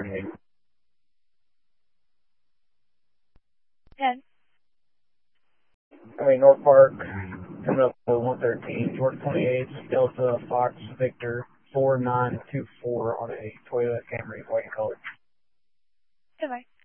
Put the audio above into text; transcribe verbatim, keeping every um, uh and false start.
ten. I mean, North Park, coming up to one thirteen, Georgia twenty-eight, Delta Fox Victor four nine two four on a Toyota Camry, white color. Goodbye.